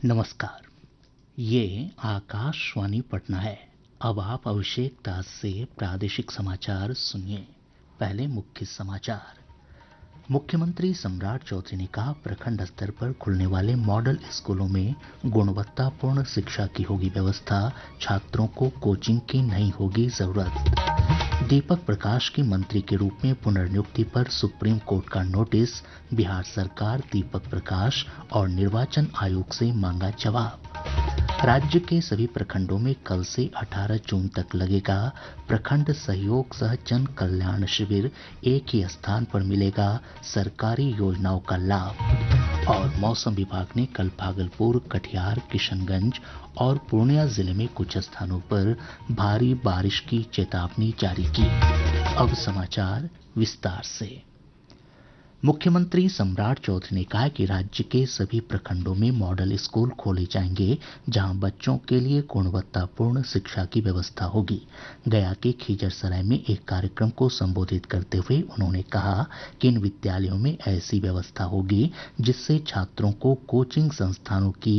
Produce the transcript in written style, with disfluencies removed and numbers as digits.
नमस्कार। ये आकाशवाणी पटना है। अब आप अभिषेक दास से प्रादेशिक समाचार सुनिए। पहले मुख्य समाचार। मुख्यमंत्री सम्राट चौधरी ने कहा, प्रखंड स्तर पर खुलने वाले मॉडल स्कूलों में गुणवत्तापूर्ण शिक्षा की होगी व्यवस्था, छात्रों को कोचिंग की नहीं होगी जरूरत। दीपक प्रकाश की मंत्री के रूप में पुनर्नियुक्ति पर सुप्रीम कोर्ट का नोटिस, बिहार सरकार दीपक प्रकाश और निर्वाचन आयोग से मांगा जवाब। राज्य के सभी प्रखंडों में कल से 18 जून तक लगेगा प्रखंड सहयोग सह जन कल्याण शिविर, एक ही स्थान पर मिलेगा सरकारी योजनाओं का लाभ। और मौसम विभाग ने कल भागलपुर, कटिहार, किशनगंज और पूर्णिया जिले में कुछ स्थानों पर भारी बारिश की चेतावनी जारी की। अब समाचार विस्तार से। मुख्यमंत्री सम्राट चौधरी ने कहा कि राज्य के सभी प्रखंडों में मॉडल स्कूल खोले जाएंगे, जहां बच्चों के लिए गुणवत्तापूर्ण शिक्षा की व्यवस्था होगी। गया के खिजरसराय में एक कार्यक्रम को संबोधित करते हुए उन्होंने कहा कि इन विद्यालयों में ऐसी व्यवस्था होगी जिससे छात्रों को कोचिंग संस्थानों की